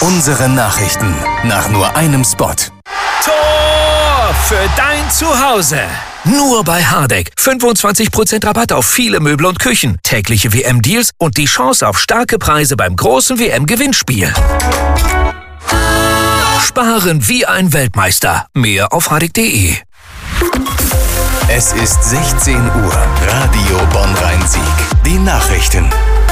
Unsere Nachrichten nach nur einem Spot. Tor für dein Zuhause. Nur bei Hardegg. 25% Rabatt auf viele Möbel und Küchen, tägliche WM-Deals und die Chance auf starke Preise beim großen WM-Gewinnspiel. Sparen wie ein Weltmeister. Mehr auf hardegg.de. Es ist 16 Uhr. Radio Bonn-Rhein-Sieg. Die Nachrichten.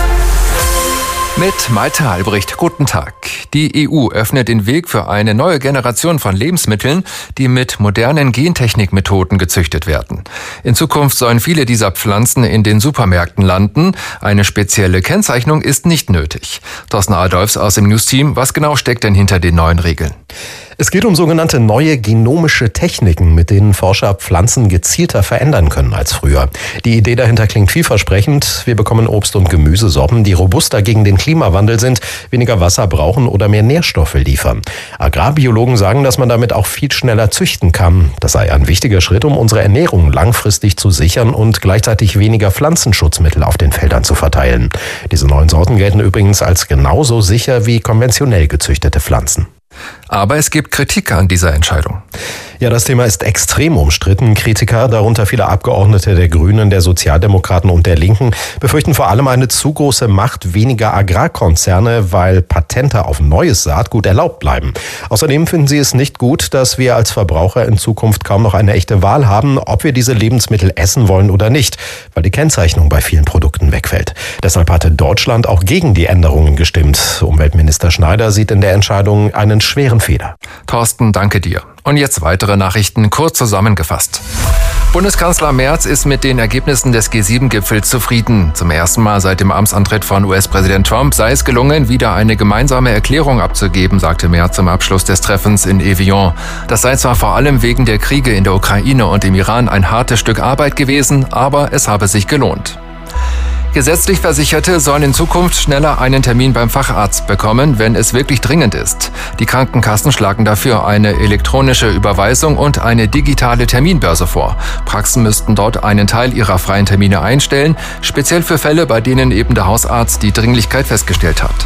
Mit Malte Albrecht, guten Tag. Die EU öffnet den Weg für eine neue Generation von Lebensmitteln, die mit modernen Gentechnikmethoden gezüchtet werden. In Zukunft sollen viele dieser Pflanzen in den Supermärkten landen. Eine spezielle Kennzeichnung ist nicht nötig. Thorsten Adolfs aus dem News-Team, was genau steckt denn hinter den neuen Regeln? Es geht um sogenannte neue genomische Techniken, mit denen Forscher Pflanzen gezielter verändern können als früher. Die Idee dahinter klingt vielversprechend. Wir bekommen Obst- und Gemüsesorten, die robuster gegen den Klimawandel sind, weniger Wasser brauchen oder mehr Nährstoffe liefern. Agrarbiologen sagen, dass man damit auch viel schneller züchten kann. Das sei ein wichtiger Schritt, um unsere Ernährung langfristig zu sichern und gleichzeitig weniger Pflanzenschutzmittel auf den Feldern zu verteilen. Diese neuen Sorten gelten übrigens als genauso sicher wie konventionell gezüchtete Pflanzen. Aber es gibt Kritik an dieser Entscheidung. Ja, das Thema ist extrem umstritten. Kritiker, darunter viele Abgeordnete der Grünen, der Sozialdemokraten und der Linken, befürchten vor allem eine zu große Macht weniger Agrarkonzerne, weil Patente auf neues Saatgut erlaubt bleiben. Außerdem finden sie es nicht gut, dass wir als Verbraucher in Zukunft kaum noch eine echte Wahl haben, ob wir diese Lebensmittel essen wollen oder nicht, weil die Kennzeichnung bei vielen Produkten wegfällt. Deshalb hatte Deutschland auch gegen die Änderungen gestimmt. Umweltminister Schneider sieht in der Entscheidung einen schweren Fehler. Thorsten, danke dir. Und jetzt weitere Nachrichten, kurz zusammengefasst. Bundeskanzler Merz ist mit den Ergebnissen des G7-Gipfels zufrieden. Zum ersten Mal seit dem Amtsantritt von US-Präsident Trump sei es gelungen, wieder eine gemeinsame Erklärung abzugeben, sagte Merz zum Abschluss des Treffens in Evian. Das sei zwar vor allem wegen der Kriege in der Ukraine und im Iran ein hartes Stück Arbeit gewesen, aber es habe sich gelohnt. Gesetzlich Versicherte sollen in Zukunft schneller einen Termin beim Facharzt bekommen, wenn es wirklich dringend ist. Die Krankenkassen schlagen dafür eine elektronische Überweisung und eine digitale Terminbörse vor. Praxen müssten dort einen Teil ihrer freien Termine einstellen, speziell für Fälle, bei denen eben der Hausarzt die Dringlichkeit festgestellt hat.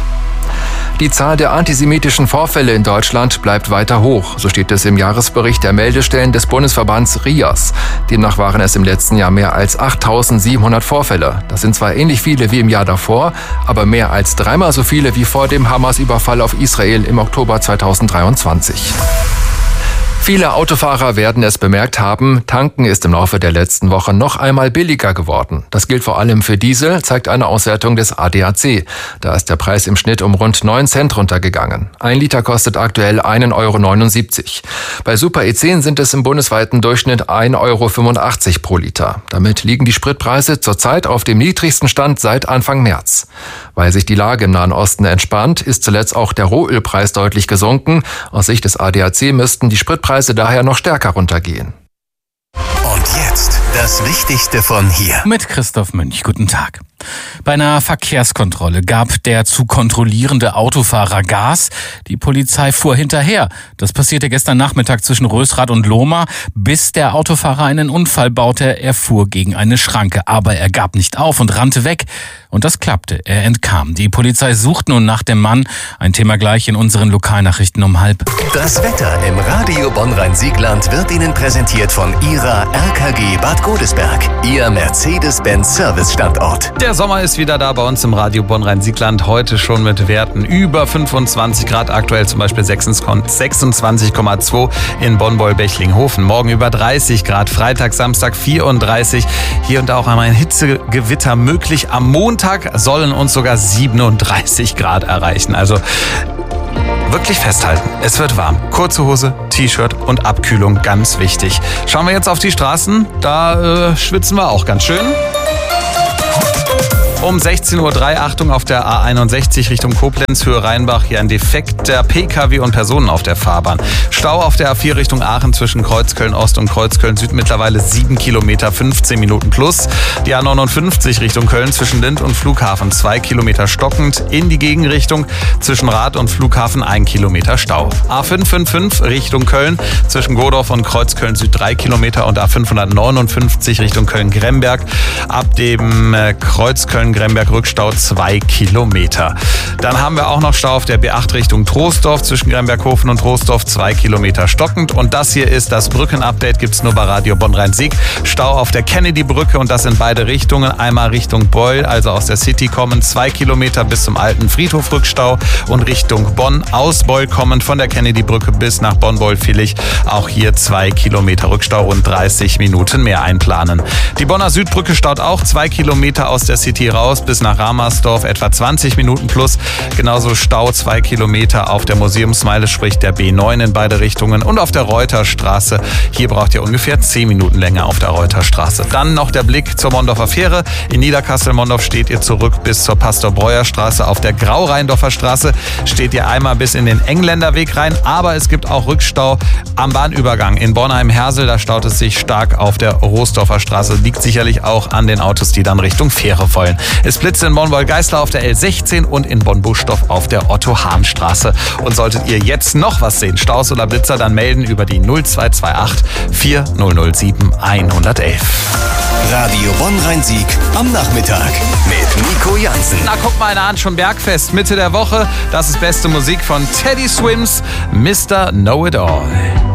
Die Zahl der antisemitischen Vorfälle in Deutschland bleibt weiter hoch, so steht es im Jahresbericht der Meldestellen des Bundesverbands RIAS. Demnach waren es im letzten Jahr mehr als 8.700 Vorfälle. Das sind zwar ähnlich viele wie im Jahr davor, aber mehr als dreimal so viele wie vor dem Hamas-Überfall auf Israel im Oktober 2023. Viele Autofahrer werden es bemerkt haben, tanken ist im Laufe der letzten Woche noch einmal billiger geworden. Das gilt vor allem für Diesel, zeigt eine Auswertung des ADAC. Da ist der Preis im Schnitt um rund 9 Cent runtergegangen. 1 Liter kostet aktuell 1,79 €. Bei Super E10 sind es im bundesweiten Durchschnitt 1,85 € pro Liter. Damit liegen die Spritpreise zurzeit auf dem niedrigsten Stand seit Anfang März. Weil sich die Lage im Nahen Osten entspannt, ist zuletzt auch der Rohölpreis deutlich gesunken. Aus Sicht des ADAC müssten die Spritpreise daher noch stärker runtergehen. Und jetzt das Wichtigste von hier. Mit Christoph Münch, guten Tag. Bei einer Verkehrskontrolle gab der zu kontrollierende Autofahrer Gas. Die Polizei fuhr hinterher. Das passierte gestern Nachmittag zwischen Rösrath und Lohmar, bis der Autofahrer einen Unfall baute. Er fuhr gegen eine Schranke, aber er gab nicht auf und rannte weg. Und das klappte. Er entkam. Die Polizei sucht nun nach dem Mann. Ein Thema gleich in unseren Lokalnachrichten um 12:30. Das Wetter im Radio Bonn-Rhein-Siegland wird Ihnen präsentiert von Ihrer RKG Bad Godesberg, Ihr Mercedes-Benz-Service-Standort. Der Sommer ist wieder da bei uns im Radio Bonn-Rhein-Siegland. Heute schon mit Werten über 25 Grad, aktuell zum Beispiel 26,2 in Bonn-Beul-Bechlinghofen. Morgen über 30 Grad, Freitag, Samstag 34. Hier und da auch einmal ein Hitzegewitter möglich. Am Montag sollen uns sogar 37 Grad erreichen. Also wirklich festhalten, es wird warm. Kurze Hose, T-Shirt und Abkühlung, ganz wichtig. Schauen wir jetzt auf die Straßen, da schwitzen wir auch ganz schön. Um 16:03 Uhr, Achtung auf der A61 Richtung Koblenz, Höhe Rheinbach. Hier ein defekter Pkw und Personen auf der Fahrbahn. Stau auf der A4 Richtung Aachen zwischen Kreuzköln Ost und Kreuzköln Süd, mittlerweile 7 Kilometer, 15 Minuten plus. Die A59 Richtung Köln zwischen Lind und Flughafen 2 Kilometer stockend. In die Gegenrichtung zwischen Rath und Flughafen 1 Kilometer Stau. A555 Richtung Köln zwischen Godorf und Kreuzköln Süd 3 Kilometer und A559 Richtung Köln-Gremberg ab dem Kreuzköln Köln-Gremberg Rückstau 2 Kilometer. Dann haben wir auch noch Stau auf der B8 Richtung Troisdorf zwischen Gremberghofen und Troisdorf 2 Kilometer stockend. Und das hier ist das Brückenupdate, gibt's nur bei Radio Bonn-Rhein-Sieg. Stau auf der Kennedy-Brücke und das in beide Richtungen. Einmal Richtung Beul, also aus der City kommen 2 Kilometer bis zum alten Friedhof Rückstau und Richtung Bonn aus Beul kommend von der Kennedy-Brücke bis nach Bonn-Beul-Villich. Auch hier 2 Kilometer Rückstau und 30 Minuten mehr einplanen. Die Bonner Südbrücke staut auch 2 Kilometer aus der City raus bis nach Ramersdorf, etwa 20 Minuten plus. Genauso Stau 2 Kilometer auf der Museumsmeile, sprich der B9 in beide Richtungen und auf der Reuterstraße. Hier braucht ihr ungefähr 10 Minuten länger auf der Reuterstraße. Dann noch der Blick zur Mondorfer Fähre. In Niederkassel-Mondorf steht ihr zurück bis zur Pastor-Breuer-Straße. Auf der Grau-Rheindorfer Straße steht ihr einmal bis in den Engländerweg rein, aber es gibt auch Rückstau am Bahnübergang in Bornheim-Hersel. Da staut es sich stark auf der Roosdorfer Straße. Liegt sicherlich auch an den Autos, die dann Richtung Fähre wollen. Es blitzt in Bonn-Wolgeißler auf der L16 und in Bonn-Buschdorf auf der Otto-Hahn-Straße. Und solltet ihr jetzt noch was sehen, Staus oder Blitzer, dann melden über die 0228 4007 111. Radio Bonn-Rhein-Sieg am Nachmittag mit Nico Jansen. Na, guck mal einer an, schon Bergfest, Mitte der Woche. Das ist beste Musik von Teddy Swims, Mr. Know It All.